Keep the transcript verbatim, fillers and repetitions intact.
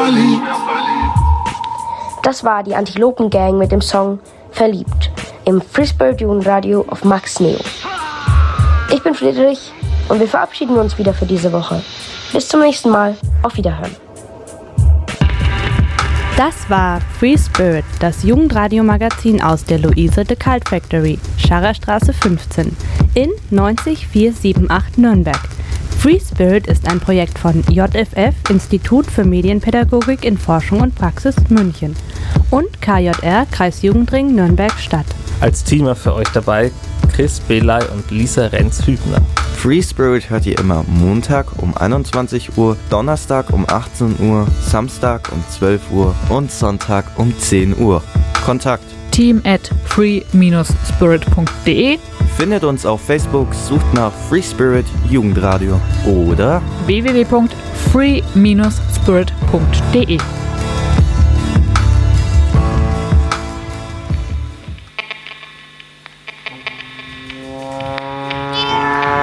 verliebt. Das war die Antilopen Gang mit dem Song Verliebt im Free Spirit Jugendradio auf Max Neo. Ich bin Friedrich und wir verabschieden uns wieder für diese Woche. Bis zum nächsten Mal. Auf Wiederhören. Das war Free Spirit, das Jugendradiomagazin aus der Luise de Cult Factory, Scharrerstraße fünfzehn in neunzig vier sieben acht Nürnberg. Free Spirit ist ein Projekt von J F F, Institut für Medienpädagogik in Forschung und Praxis München, und K J R, Kreisjugendring Nürnberg-Stadt. Als Teamer für euch dabei Chris Belay und Lisa Renz-Hübner. Free Spirit hört ihr immer Montag um einundzwanzig Uhr, Donnerstag um achtzehn Uhr, Samstag um zwölf Uhr und Sonntag um zehn Uhr. Kontakt team at free spirit punkt de. Findet uns auf Facebook, sucht nach Free Spirit Jugendradio oder w w w punkt free spirit punkt de.